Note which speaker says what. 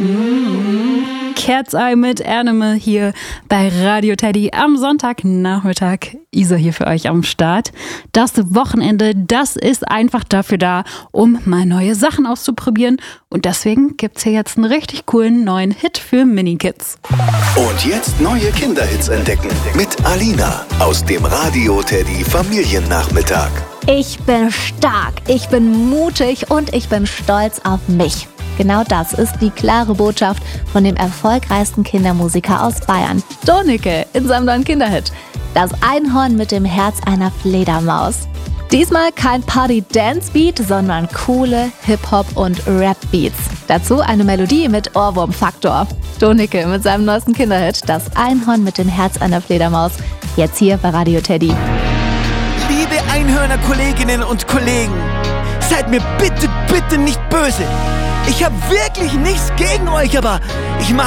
Speaker 1: Cat's Eye mit Animal hier bei Radio Teddy am Sonntagnachmittag. Isa hier für euch am Start. Das Wochenende, das ist einfach dafür da, um mal neue Sachen auszuprobieren. Und deswegen gibt's hier jetzt einen richtig coolen neuen Hit für Minikids.
Speaker 2: Und jetzt neue Kinderhits entdecken mit Alina aus dem Radio Teddy Familiennachmittag.
Speaker 3: Ich bin stark, ich bin mutig und ich bin stolz auf mich. Genau das ist die klare Botschaft von dem erfolgreichsten Kindermusiker aus Bayern, Donicke, in seinem neuen Kinderhit. Das Einhorn mit dem Herz einer Fledermaus. Diesmal kein Party-Dance-Beat, sondern coole Hip-Hop- und Rap-Beats. Dazu eine Melodie mit Ohrwurm-Faktor. Donicke mit seinem neuesten Kinderhit, das Einhorn mit dem Herz einer Fledermaus. Jetzt hier bei Radio Teddy.
Speaker 4: Liebe Einhörner-Kolleginnen und Kollegen, seid mir bitte, bitte nicht böse. Ich habe wirklich nichts gegen euch, aber ich mache